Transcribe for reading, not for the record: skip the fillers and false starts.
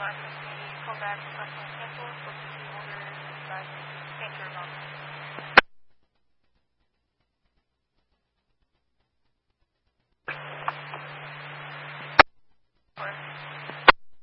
SSC call back requesting cancel, so please order by signature about